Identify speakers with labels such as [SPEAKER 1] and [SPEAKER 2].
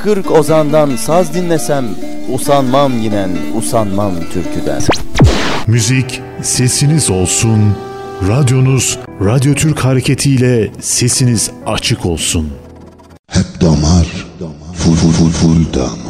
[SPEAKER 1] 40 ozandan saz dinlesem, usanmam yinen, usanmam türküden.
[SPEAKER 2] Müzik sesiniz olsun, radyonuz Radyo Türk hareketiyle sesiniz açık olsun.
[SPEAKER 3] Hep damar, full damar.